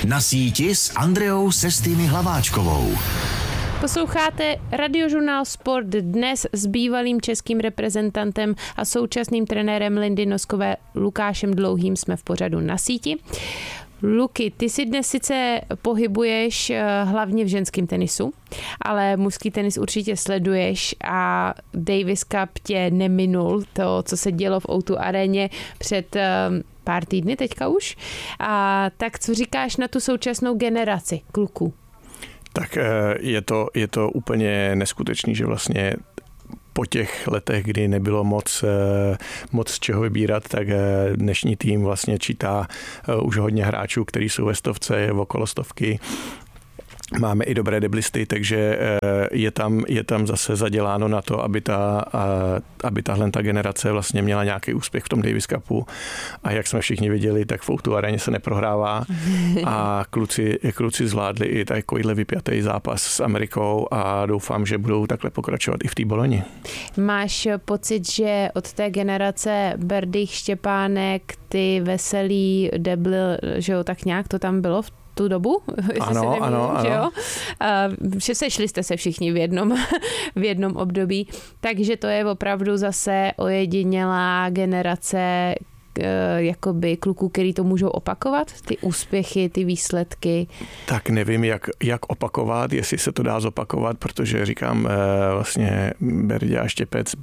Na síti s Andreou Sestými Hlaváčkovou. Posloucháte Radiožurnál Sport dnes s bývalým českým reprezentantem a současným trenérem Lindy Noskové Lukášem Dlouhým jsme v pořadu Na síti. Luky, ty si dnes sice pohybuješ hlavně v ženském tenisu, ale mužský tenis určitě sleduješ a Davis Cup tě neminul, to, co se dělo v O2 aréně před pár týdny teďka už. A tak co říkáš na tu současnou generaci kluků? Tak je to úplně neskutečný, že vlastně po těch letech, kdy nebylo moc z čeho vybírat, tak dnešní tým vlastně čítá už hodně hráčů, kteří jsou ve stovce, okolo stovky. Máme i dobré deblisty, takže je tam zase zaděláno na to, aby tahle generace vlastně měla nějaký úspěch v tom Davis Cupu. A jak jsme všichni viděli, tak v O2 aréně se neprohrává a kluci zvládli i takovýhle vypjatý zápas s Amerikou a doufám, že budou takhle pokračovat i v té Boloni. Máš pocit, že od té generace Berdych, Štěpánek, ty Veselý, Debl, že jo, tak nějak to tam bylo v tu dobu? Ano. Že jo? Že sešli jste se všichni v jednom období, takže to je opravdu zase ojedinělá generace jakoby kluků, který to můžou opakovat, ty úspěchy, ty výsledky. Tak nevím, jak opakovat, jestli se to dá zopakovat, protože říkám, vlastně Berdě a Štěpec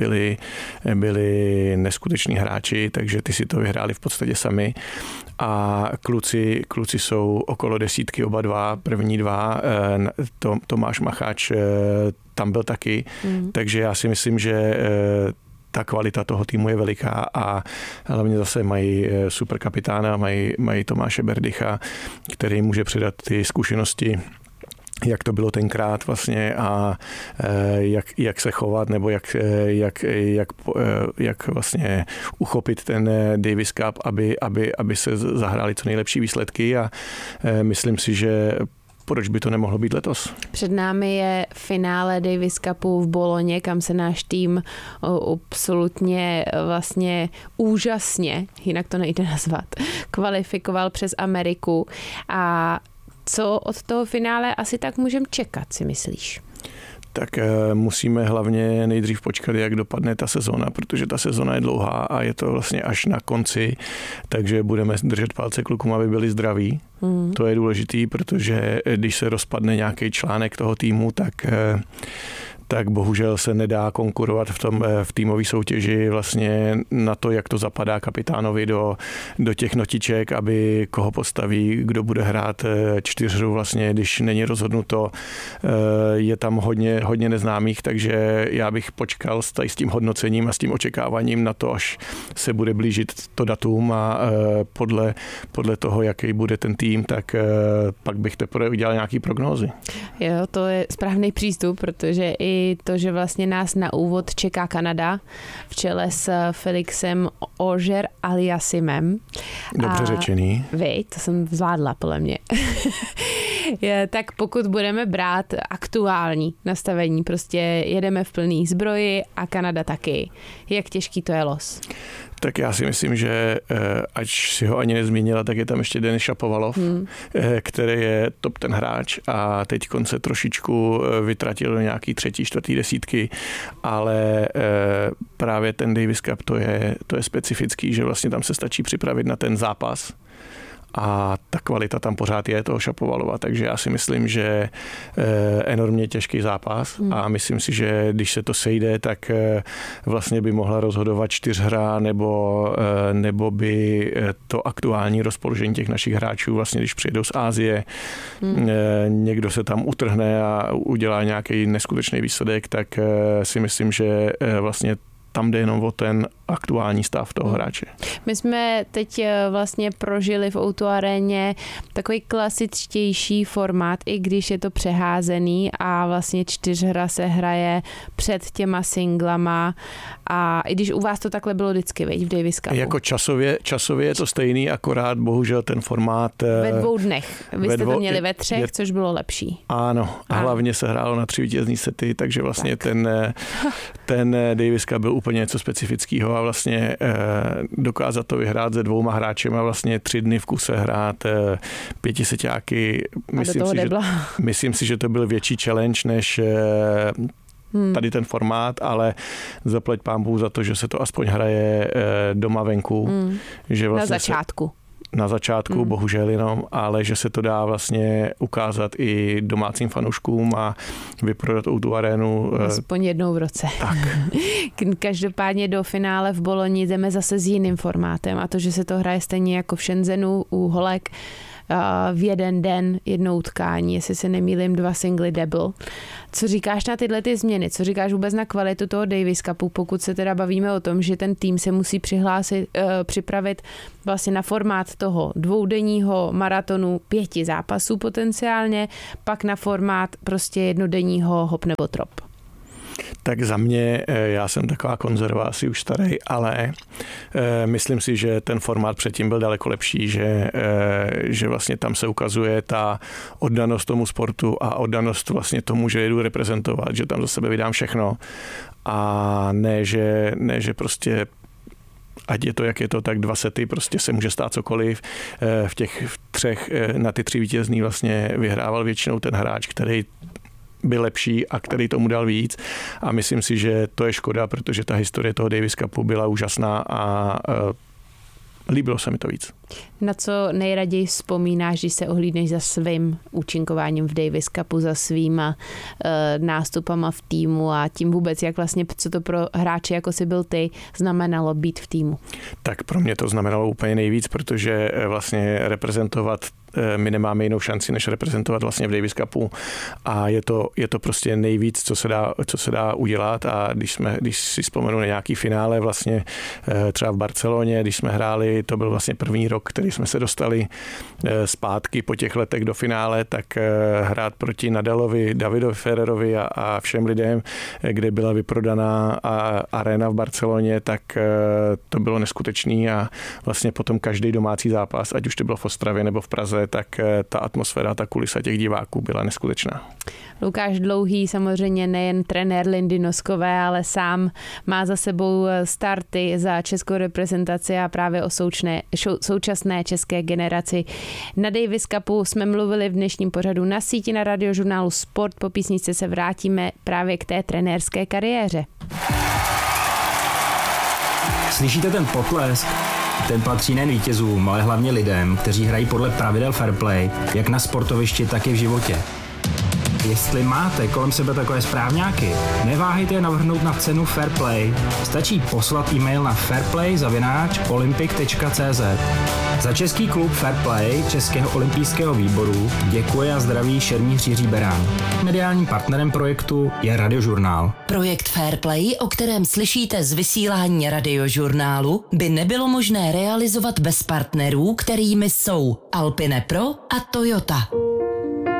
byli neskuteční hráči, takže ty si to vyhráli v podstatě sami a kluci jsou okolo desítky, oba dva, první dva, Tomáš Macháč tam byl taky, takže já si myslím, že ta kvalita toho týmu je veliká a hlavně zase mají super kapitána, mají Tomáše Berdycha, který může předat ty zkušenosti, jak to bylo tenkrát vlastně a jak se chovat nebo jak vlastně uchopit ten Davis Cup, aby se zahrály co nejlepší výsledky a myslím si, že proč by to nemohlo být letos? Před námi je finále Davis Cupu v Boloně, kam se náš tým absolutně vlastně úžasně, jinak to nejde nazvat, kvalifikoval přes Ameriku. A co od toho finále asi tak můžeme čekat, si myslíš? Tak musíme hlavně nejdřív počkat, jak dopadne ta sezona, protože ta sezona je dlouhá a je to vlastně až na konci, takže budeme držet palce klukům, aby byli zdraví. To je důležitý, protože když se rozpadne nějaký článek toho týmu, tak bohužel se nedá konkurovat v týmové soutěži vlastně na to, jak to zapadá kapitánovi do těch notiček, aby koho postaví, kdo bude hrát čtyřhru vlastně, když není rozhodnuto. Je tam hodně neznámých, takže já bych počkal s tím hodnocením a s tím očekáváním na to, až se bude blížit to datum a podle toho, jaký bude ten tým, tak pak bych teprve udělal nějaký prognózy. Jo, to je správný přístup, protože i to, že vlastně nás na úvod čeká Kanada v čele s Felixem Auger-Aliassimem. Dobře řečený. To jsem zvládla podle mě. Tak pokud budeme brát aktuální nastavení, prostě jedeme v plný zbroji a Kanada taky. Jak těžký to je los? Tak já si myslím, že ač si ho ani nezmínila, tak je tam ještě Denis Šapovalov, který je top ten hráč a teď se trošičku vytratil do nějaký 3., 4. desítky, ale právě ten Davis Cup to je specifický, že vlastně tam se stačí připravit na ten zápas a ta kvalita tam pořád je toho Šapovalova, takže já si myslím, že enormně těžký zápas a myslím si, že když se to sejde, tak vlastně by mohla rozhodovat čtyřhra nebo by to aktuální rozpoložení těch našich hráčů, vlastně když přijedou z Asie, někdo se tam utrhne a udělá nějaký neskutečný výsledek, tak si myslím, že vlastně tam jde jenom o ten aktuální stav toho hráče. My jsme teď vlastně prožili v O2 aréně takový klasičtější formát, i když je to přeházený a vlastně čtyřhra se hraje před těma singlama a i když u vás to takhle bylo vždycky, v Davis Cupu. Jako časově je to stejný, akorát bohužel ten formát ve 2 dnech. Vy jste to měli ve 3, což bylo lepší. Ano, a hlavně se hrálo na 3 vítězný sety, takže vlastně ten Davis Cup byl úplně něco specifického a vlastně dokázat to vyhrát se 2 hráčemi a vlastně 3 dny v kuse hrát 5seťáky. Myslím si, že to byl větší challenge než tady ten formát, ale zaplať pánbůh za to, že se to aspoň hraje doma venku. Že vlastně na začátku, bohužel jenom, ale že se to dá vlastně ukázat i domácím fanouškům a vyprodat tu arénu. Aspoň jednou v roce. Tak. Každopádně do finále v Boloni jdeme zase s jiným formátem a to, že se to hraje stejně jako v Shenzhenu u holek v jeden den, jedno utkání, jestli se nemýlím 2 singly double. Co říkáš na tyhle ty změny? Co říkáš vůbec na kvalitu toho Davis Cupu, pokud se teda bavíme o tom, že ten tým se musí připravit vlastně na formát toho 2denního maratonu 5 zápasů potenciálně, pak na formát prostě jednodenního hop nebo trop? Tak za mě, já jsem taková konzerva, asi už starý, ale myslím si, že ten formát předtím byl daleko lepší, že vlastně tam se ukazuje ta oddanost tomu sportu a oddanost vlastně tomu, že jedu reprezentovat, že tam za sebe vydám všechno a ne, že prostě ať je to, jak je to, tak 2 sety, prostě se může stát cokoliv. V těch 3, na ty 3 vítězný vlastně vyhrával většinou ten hráč, který byl lepší a který tomu dal víc a myslím si, že to je škoda, protože ta historie toho Davis Cupu byla úžasná a líbilo se mi to víc. Na co nejraději vzpomínáš, když se ohlídneš za svým účinkováním v Davis Cupu, za svýma nástupama v týmu a tím vůbec, jak vlastně, co to pro hráče, jako si byl ty, znamenalo být v týmu? Tak pro mě to znamenalo úplně nejvíc, protože vlastně reprezentovat, my nemáme jinou šanci, než reprezentovat vlastně v Davis Cupu a je to prostě nejvíc, co se dá udělat a když si vzpomenu na nějaký finále vlastně třeba v Barceloně, když jsme hráli, to byl vlastně první rok, který jsme se dostali zpátky po těch letech do finále, tak hrát proti Nadalovi, Davidovi Ferrerovi a všem lidem, kde byla vyprodaná aréna v Barceloně, tak to bylo neskutečný a vlastně potom každý domácí zápas, ať už to bylo v Ostravě nebo v Praze, tak ta atmosféra, ta kulisa těch diváků byla neskutečná. Lukáš Dlouhý, samozřejmě nejen trenér Lindy Noskové, ale sám má za sebou starty za českou reprezentaci a právě o současné české generaci. Na Davis Cupu jsme mluvili v dnešním pořadu Na síti na Radiožurnálu Sport. Po písničce se vrátíme právě k té trenérské kariéře. Slyšíte ten potlesk? Ten patří nejen vítězům, ale hlavně lidem, kteří hrají podle pravidel fair play, jak na sportovišti, tak i v životě. Jestli máte kolem sebe takové správňáky, neváhejte je navrhnout na cenu Fair Play. Stačí poslat e-mail na fairplay@olympic.cz. Za český klub Fair Play Českého olympijského výboru děkuje a zdraví šermíř Jiří Berán. Mediálním partnerem projektu je Radiožurnál. Projekt Fair Play, o kterém slyšíte z vysílání Radiožurnálu, by nebylo možné realizovat bez partnerů, kterými jsou Alpine Pro a Toyota.